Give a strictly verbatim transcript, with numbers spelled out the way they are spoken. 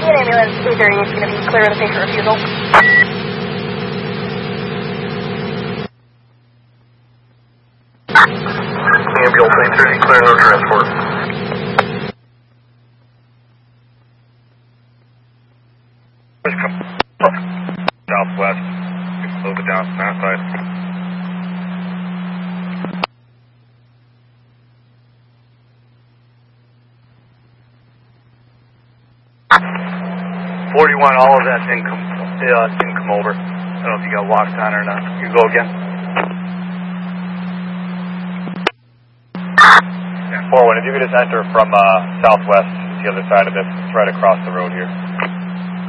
An ambulance eight thirty is going to be clear of the patient refusal. Ambulance eight thirty, clear no transport. Southwest, just move it down from that side. forty-one, all of that didn't come, uh, didn't come over. I don't know if you got locked on or not. You go again. Forward, if you could just enter from uh, southwest, the other side of this, it's right across the road here.